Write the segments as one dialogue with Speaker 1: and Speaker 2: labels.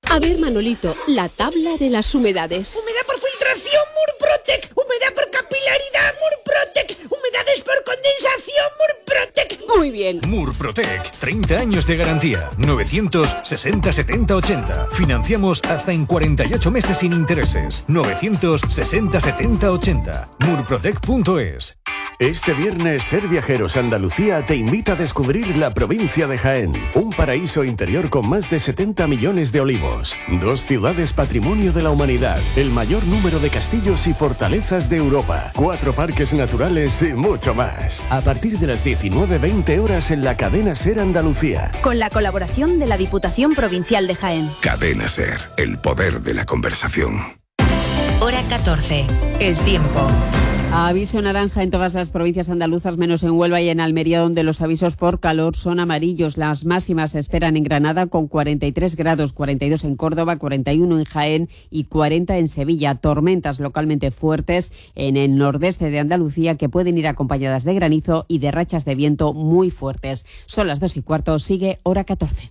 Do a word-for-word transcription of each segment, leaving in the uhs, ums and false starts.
Speaker 1: A ver, Manolito, la tabla de las humedades.
Speaker 2: Humedad por filtración, Murprotec. Humedad por capilaridad, Murprotec. Humedades por condensación, Murprotec.
Speaker 1: Muy bien.
Speaker 3: Murprotec, treinta años de garantía. novecientos sesenta setenta ochenta. Financiamos hasta en cuarenta y ocho meses sin intereses. novecientos sesenta setenta ochenta. murprotec punto es.
Speaker 4: Este viernes, Ser Viajeros Andalucía te invita a descubrir la provincia de Jaén, un paraíso interior con más de setenta millones de olivos, dos ciudades patrimonio de la humanidad, el mayor número de castillos y fortalezas de Europa, cuatro parques naturales y mucho más. A partir de las diecinueve veinte horas en la cadena Ser Andalucía.
Speaker 5: Con la colaboración de la Diputación Provincial de Jaén.
Speaker 6: Cadena Ser, el poder de la conversación.
Speaker 7: Hora catorce, el tiempo.
Speaker 8: Aviso naranja en todas las provincias andaluzas, menos en Huelva y en Almería, donde los avisos por calor son amarillos. Las máximas se esperan en Granada con cuarenta y tres grados, cuarenta y dos en Córdoba, cuarenta y uno en Jaén y cuarenta en Sevilla. Tormentas localmente fuertes en el nordeste de Andalucía que pueden ir acompañadas de granizo y de rachas de viento muy fuertes. Son las dos y cuarto, sigue Hora catorce.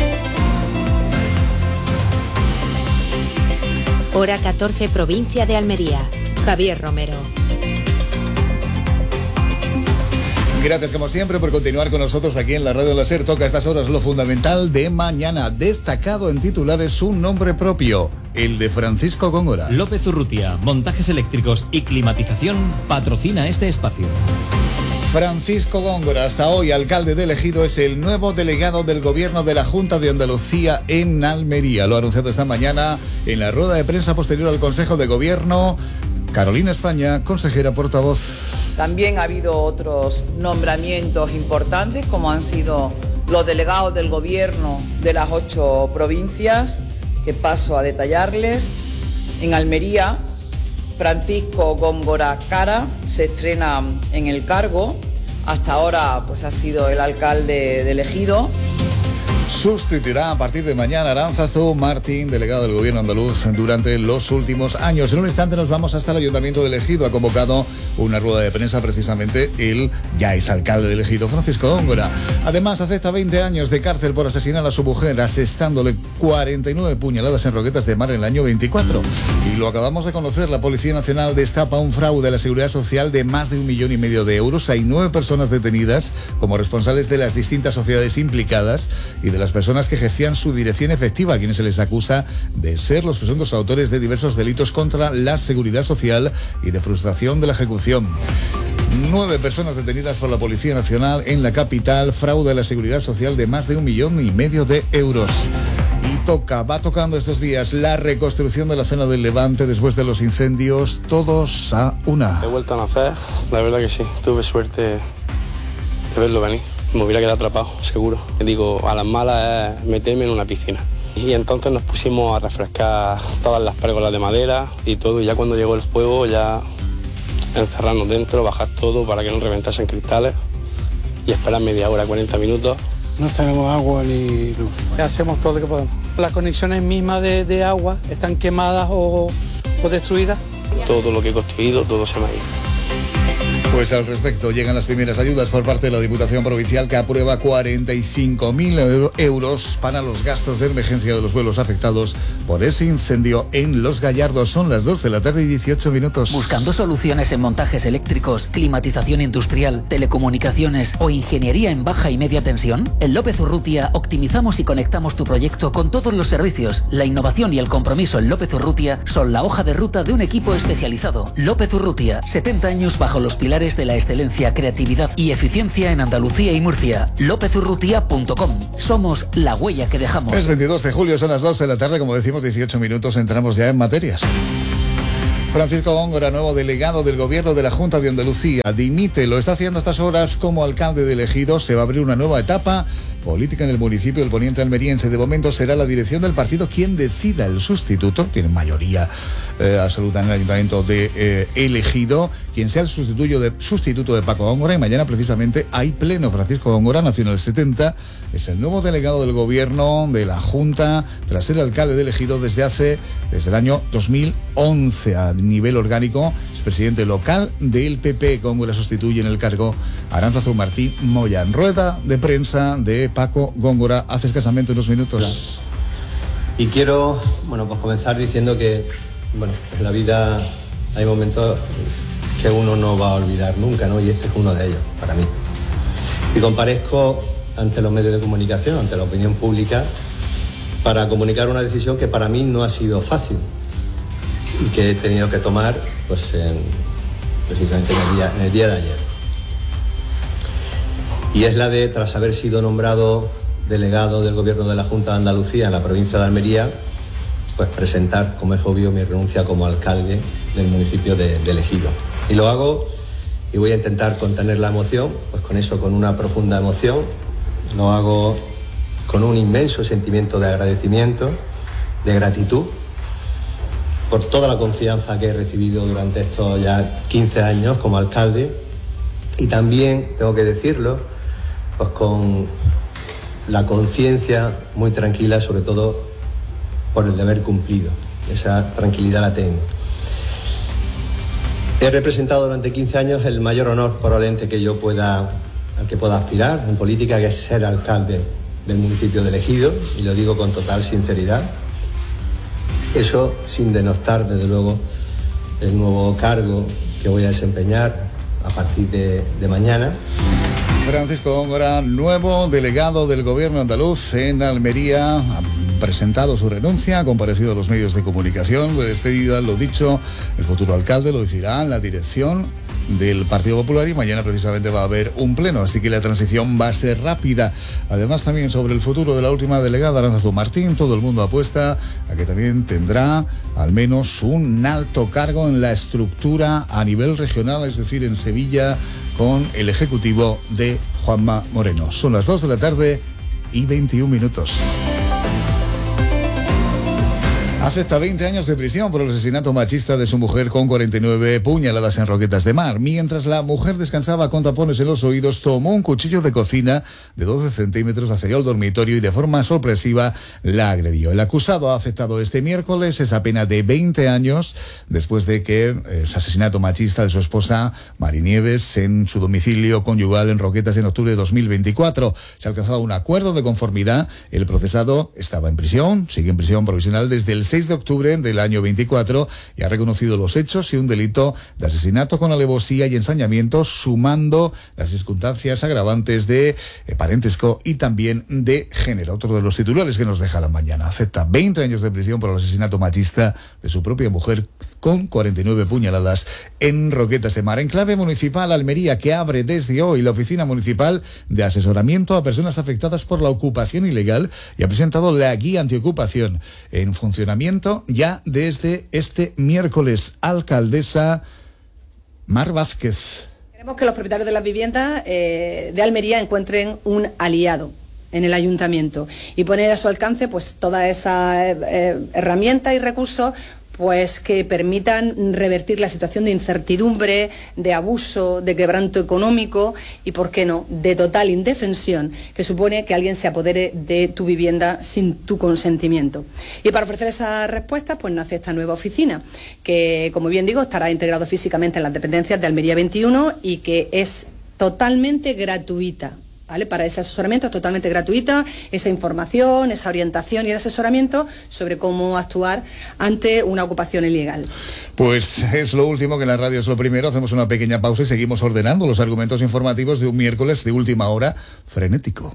Speaker 7: Hora catorce, provincia de Almería. Javier Romero.
Speaker 9: Gracias como siempre por continuar con nosotros aquí en la Radio La Ser. Toca a estas horas lo fundamental de mañana. Destacado en titulares un nombre propio, el de Francisco Góngora.
Speaker 10: López Urrutia, montajes eléctricos y climatización, patrocina este espacio.
Speaker 9: Francisco Góngora, hasta hoy alcalde de Ejido, es el nuevo delegado del Gobierno de la Junta de Andalucía en Almería. Lo ha anunciado esta mañana en la rueda de prensa posterior al Consejo de Gobierno. Carolina España, consejera portavoz.
Speaker 11: También ha habido otros nombramientos importantes, como han sido los delegados del Gobierno de las ocho provincias, que paso a detallarles. En Almería, Francisco Góngora Cara se estrena en el cargo. Hasta ahora pues, ha sido el alcalde del Ejido.
Speaker 9: Sustituirá a partir de mañana Aránzazu Martín, delegado del Gobierno andaluz durante los últimos años. En un instante nos vamos hasta el Ayuntamiento de Ejido. Ha convocado una rueda de prensa precisamente el ya es alcalde de Ejido, Francisco Góngora. Además, acepta veinte años de cárcel por asesinar a su mujer, asestándole cuarenta y nueve puñaladas en Roquetas de Mar en el año veinticuatro. Y lo acabamos de conocer, la Policía Nacional destapa un fraude a la Seguridad Social de más de un millón y medio de euros. Hay nueve personas detenidas como responsables de las distintas sociedades implicadas y de las personas que ejercían su dirección efectiva, a quienes se les acusa de ser los presuntos autores de diversos delitos contra la seguridad social y de frustración de la ejecución. Nueve personas detenidas por la Policía Nacional en la capital, fraude a la seguridad social de más de un millón y medio de euros. Y toca, va tocando estos días la reconstrucción de la zona del Levante después de los incendios, todos a una.
Speaker 12: He vuelto a nacer, la verdad que sí, tuve suerte de verlo venir. Me hubiera quedado atrapado, seguro. Digo, a las malas es meterme en una piscina. Y entonces nos pusimos a refrescar todas las pérgolas de madera y todo, y ya cuando llegó el fuego, ya encerrarnos dentro, bajar todo para que no reventasen cristales y esperar media hora, cuarenta minutos.
Speaker 13: No tenemos agua ni luz. Hacemos todo lo que podemos. Las conexiones mismas de, de agua están quemadas o, o destruidas.
Speaker 12: Todo lo que he construido, todo se me ha ido.
Speaker 9: Pues al respecto llegan las primeras ayudas por parte de la Diputación Provincial, que aprueba cuarenta y cinco mil euros para los gastos de emergencia de los pueblos afectados por ese incendio en Los Gallardos. Son las dos de la tarde y dieciocho minutos.
Speaker 14: ¿Buscando soluciones en montajes eléctricos, climatización industrial, telecomunicaciones o ingeniería en baja y media tensión? En López Urrutia optimizamos y conectamos tu proyecto con todos los servicios. La innovación y el compromiso en López Urrutia son la hoja de ruta de un equipo especializado. López Urrutia, setenta años bajo los pilares de la excelencia, creatividad y eficiencia en Andalucía y Murcia. lópez urrutia punto com. Somos la huella que dejamos.
Speaker 9: Es veintidós de julio, son las dos de la tarde, como decimos, dieciocho minutos, entramos ya en materias. Francisco Góngora, nuevo delegado del Gobierno de la Junta de Andalucía, dimite, lo está haciendo a estas horas como alcalde de Ejido. Se va a abrir una nueva etapa política en el municipio del poniente almeriense. De momento será la dirección del partido quien decida el sustituto, tiene mayoría eh, absoluta en el ayuntamiento de eh, El Ejido, quien sea el sustituto de, sustituto de Paco Góngora, y mañana precisamente hay pleno. Francisco Góngora nació en el setenta, es el nuevo delegado del Gobierno de la Junta tras ser alcalde de El Ejido desde hace, desde el año dos mil once. A nivel orgánico es presidente local del P P. Góngora sustituye en el cargo a Aránzazu Martín Moya. En rueda de prensa de Paco Góngora hace escasamente unos minutos.
Speaker 15: Y quiero, bueno, pues comenzar diciendo que, bueno, en la vida hay momentos que uno no va a olvidar nunca, ¿no? Y este es uno de ellos, para mí. Y comparezco ante los medios de comunicación, ante la opinión pública, para comunicar una decisión que para mí no ha sido fácil y que he tenido que tomar, pues, en, precisamente en el día, en el día de ayer. Y es la de, tras haber sido nombrado delegado del Gobierno de la Junta de Andalucía en la provincia de Almería, pues presentar, como es obvio, mi renuncia como alcalde del municipio de, de Ejido. Y lo hago, y voy a intentar contener la emoción, pues con eso, con una profunda emoción. Lo hago con un inmenso sentimiento de agradecimiento, de gratitud, por toda la confianza que he recibido durante estos ya quince años como alcalde. Y también, tengo que decirlo, pues con la conciencia muy tranquila, sobre todo por el deber cumplido. Esa tranquilidad la tengo. He representado durante quince años el mayor honor probablemente que yo pueda, al que pueda aspirar en política, que es ser alcalde del municipio de Ejido, y lo digo con total sinceridad. Eso sin denostar, desde luego, el nuevo cargo que voy a desempeñar a partir de, de mañana.
Speaker 9: Francisco Góngora, nuevo delegado del Gobierno andaluz en Almería, ha presentado su renuncia, ha comparecido a los medios de comunicación de despedida. Lo dicho, el futuro alcalde lo decidirá en la dirección del Partido Popular y mañana precisamente va a haber un pleno, así que la transición va a ser rápida. Además, también sobre el futuro de la última delegada, Aránzazu Martín, todo el mundo apuesta a que también tendrá al menos un alto cargo en la estructura a nivel regional, es decir, en Sevilla, con el ejecutivo de Juanma Moreno. Son las dos de la tarde y veintiún minutos. Acepta veinte años de prisión por el asesinato machista de su mujer con cuarenta y nueve puñaladas en Roquetas de Mar. Mientras la mujer descansaba con tapones en los oídos, tomó un cuchillo de cocina de doce centímetros, accedió al dormitorio y de forma sorpresiva la agredió. El acusado ha aceptado este miércoles esa pena de veinte años después de que ese asesinato machista de su esposa Mari Nieves en su domicilio conyugal en Roquetas en octubre de dos mil veinticuatro. Se ha alcanzado un acuerdo de conformidad. El procesado estaba en prisión, sigue en prisión provisional desde el seis de octubre del año veinticuatro y ha reconocido los hechos y un delito de asesinato con alevosía y ensañamiento, sumando las circunstancias agravantes de eh, parentesco y también de género. Otro de los titulares que nos deja la mañana. Acepta veinte años de prisión por el asesinato machista de su propia mujer con cuarenta y nueve puñaladas en Roquetas de Mar. En clave municipal, Almería, que abre desde hoy la Oficina Municipal de Asesoramiento a Personas Afectadas por la Ocupación Ilegal y ha presentado la guía antiocupación en funcionamiento ya desde este miércoles. Alcaldesa Mar Vázquez.
Speaker 16: Queremos que los propietarios de las viviendas eh, de Almería encuentren un aliado en el ayuntamiento y poner a su alcance pues todas esas eh, herramientas y recursos pues que permitan revertir la situación de incertidumbre, de abuso, de quebranto económico y, por qué no, de total indefensión que supone que alguien se apodere de tu vivienda sin tu consentimiento. Y para ofrecer esas respuestas, pues nace esta nueva oficina, que, como bien digo, estará integrado físicamente en las dependencias de Almería veintiuno y que es totalmente gratuita. ¿Vale? Para ese asesoramiento es totalmente gratuita, esa información, esa orientación y el asesoramiento sobre cómo actuar ante una ocupación ilegal.
Speaker 9: Pues es lo último, que en la radio es lo primero. Hacemos una pequeña pausa y seguimos ordenando los argumentos informativos de un miércoles de última hora frenético.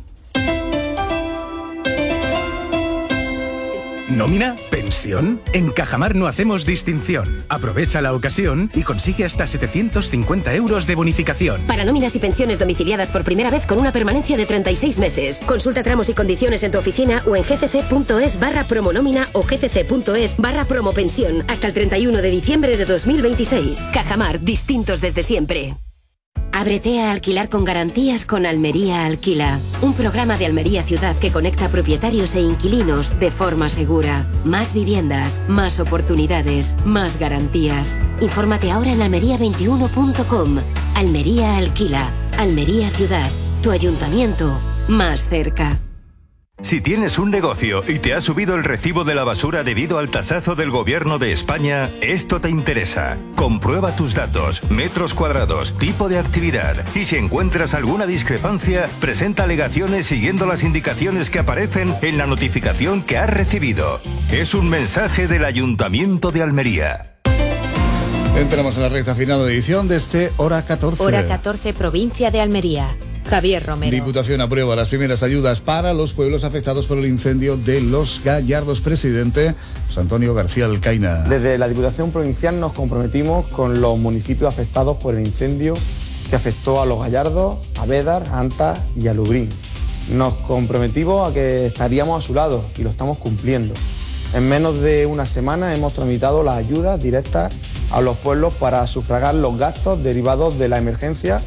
Speaker 17: ¿Nómina? ¿Pensión? En Cajamar no hacemos distinción. Aprovecha la ocasión y consigue hasta setecientos cincuenta euros de bonificación.
Speaker 18: Para nóminas y pensiones domiciliadas por primera vez con una permanencia de treinta y seis meses. Consulta tramos y condiciones en tu oficina o en gcc.es barra promonómina o gcc.es barra promopensión hasta el treinta y uno de diciembre de dos mil veintiséis. Cajamar, distintos desde siempre. Ábrete a alquilar con garantías con Almería Alquila, un programa de Almería Ciudad que conecta propietarios e inquilinos de forma segura. Más viviendas, más oportunidades, más garantías. Infórmate ahora en almería veintiuno punto com. Almería Alquila, Almería Ciudad, tu ayuntamiento más cerca.
Speaker 19: Si tienes un negocio y te ha subido el recibo de la basura debido al tasazo del Gobierno de España, esto te interesa. Comprueba tus datos, metros cuadrados, tipo de actividad y si encuentras alguna discrepancia, presenta alegaciones siguiendo las indicaciones que aparecen en la notificación que has recibido. Es un mensaje del Ayuntamiento de Almería.
Speaker 9: Entramos en la recta final de edición de este Hora catorce.
Speaker 7: Hora catorce, provincia de Almería. Javier Romero.
Speaker 9: Diputación aprueba las primeras ayudas para los pueblos afectados por el incendio de Los Gallardos. Presidente José Antonio García Alcaina.
Speaker 20: Desde la Diputación Provincial nos comprometimos con los municipios afectados por el incendio que afectó a Los Gallardos, a Bédar, a Anta y a Lubrín. Nos comprometimos a que estaríamos a su lado y lo estamos cumpliendo. En menos de una semana hemos tramitado las ayudas directas a los pueblos para sufragar los gastos derivados de la emergencia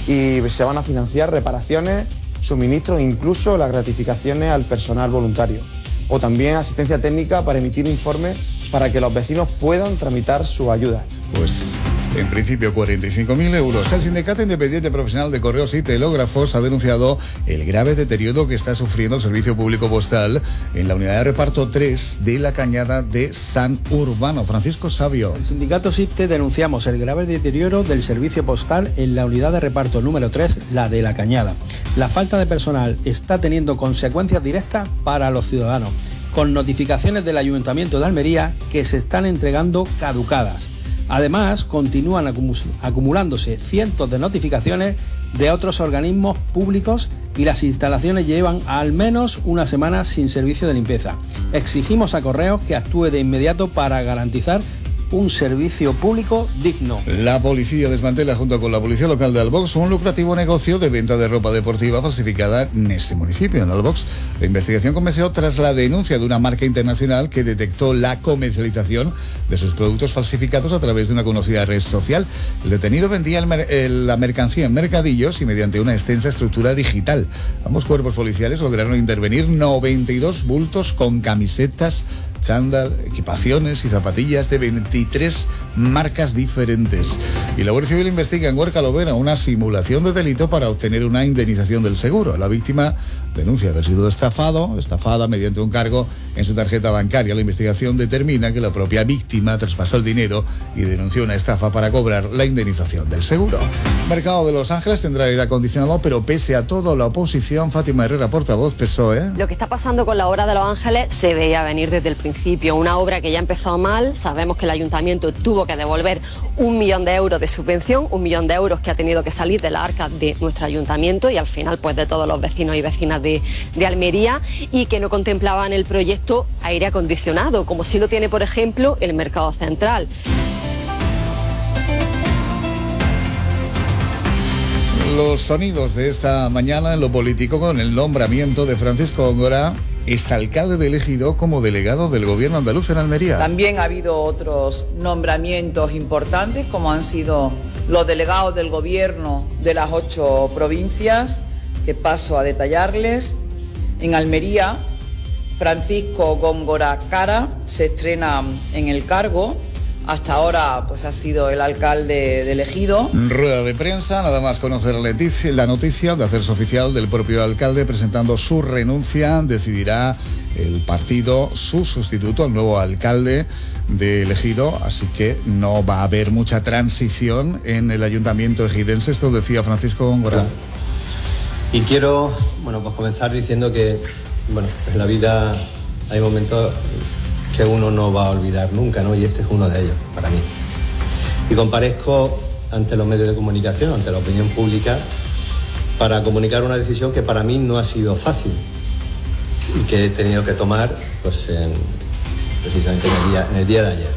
Speaker 20: y se van a financiar reparaciones, suministros e incluso las gratificaciones al personal voluntario. O también asistencia técnica para emitir informes para que los vecinos puedan tramitar su ayuda.
Speaker 9: Pues en principio cuarenta y cinco mil euros. El Sindicato Independiente Profesional de Correos y Telógrafos ha denunciado el grave deterioro que está sufriendo el servicio público postal en la unidad de reparto tres de la Cañada de San Urbano. Francisco Sabio.
Speaker 21: El sindicato SIPTE denunciamos el grave deterioro del servicio postal en la unidad de reparto número tres, la de la Cañada. La falta de personal está teniendo consecuencias directas para los ciudadanos, con notificaciones del Ayuntamiento de Almería que se están entregando caducadas. Además, continúan acumulándose cientos de notificaciones de otros organismos públicos y las instalaciones llevan al menos una semana sin servicio de limpieza. Exigimos a Correos que actúe de inmediato para garantizar un servicio público digno.
Speaker 9: La policía desmantela junto con la policía local de Albox un lucrativo negocio de venta de ropa deportiva falsificada en este municipio, en Albox. La investigación comenzó tras la denuncia de una marca internacional que detectó la comercialización de sus productos falsificados a través de una conocida red social. El detenido vendía el mer el, la mercancía en mercadillos y mediante una extensa estructura digital. Ambos cuerpos policiales lograron intervenir noventa y dos bultos con camisetas, chándal, equipaciones y zapatillas de veintitrés marcas diferentes. Y la Guardia Civil investiga en Huerca Lovera una simulación de delito para obtener una indemnización del seguro. La víctima denuncia haber sido estafado, estafada mediante un cargo en su tarjeta bancaria. La investigación determina que la propia víctima traspasó el dinero y denunció una estafa para cobrar la indemnización del seguro. Mercado de Los Ángeles tendrá aire acondicionado, pero pese a todo, la oposición, Fátima Herrera, portavoz P S O E.
Speaker 22: Lo que está pasando con la obra de Los Ángeles se veía venir desde el principio. Una obra que ya empezó mal. Sabemos que el ayuntamiento tuvo que devolver un millón de euros de subvención, un millón de euros que ha tenido que salir de la arca de nuestro ayuntamiento y al final pues de todos los vecinos y vecinas de, de Almería, y que no contemplaban el proyecto aire acondicionado, como sí lo tiene, por ejemplo, el Mercado Central.
Speaker 9: Los sonidos de esta mañana en lo político con el nombramiento de Francisco Góngora, exalcalde de Ejido, como delegado del gobierno andaluz en Almería.
Speaker 11: También ha habido otros nombramientos importantes, como han sido los delegados del gobierno de las ocho provincias, que paso a detallarles. En Almería, Francisco Góngora Cara se estrena en el cargo. Hasta ahora pues ha sido el alcalde de Ejido.
Speaker 9: Rueda de prensa, nada más conocer la noticia de hacerse oficial del propio alcalde presentando su renuncia. Decidirá el partido su sustituto, el nuevo alcalde de Ejido, así que no va a haber mucha transición en el ayuntamiento ejidense. Esto decía Francisco Góngora.
Speaker 15: Y quiero, bueno, pues comenzar diciendo que, bueno, en la vida hay momentos que uno no va a olvidar nunca, ¿no? Y este es uno de ellos, para mí. Y comparezco ante los medios de comunicación, ante la opinión pública, para comunicar una decisión que para mí no ha sido fácil y que he tenido que tomar, pues, en, precisamente en el, día, en el día de ayer.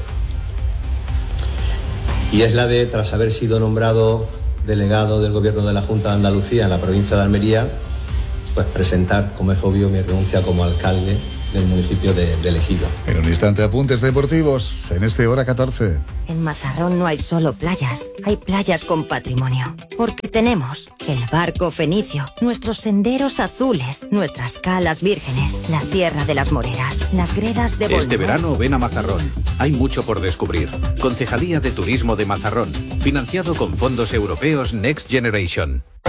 Speaker 15: Y es la de, tras haber sido nombrado delegado del Gobierno de la Junta de Andalucía en la provincia de Almería, pues presentar, como es obvio, mi renuncia como alcalde del municipio de, de Ejido.
Speaker 9: En un instante, apuntes deportivos en este Hora catorce.
Speaker 23: En Mazarrón no hay solo playas, hay playas con patrimonio. Porque tenemos el barco fenicio, nuestros senderos azules, nuestras calas vírgenes, la Sierra de las Moreras, las gredas de Bolívar.
Speaker 24: Este verano ven a Mazarrón. Hay mucho por descubrir. Concejalía de Turismo de Mazarrón, financiado con fondos europeos Next Generation.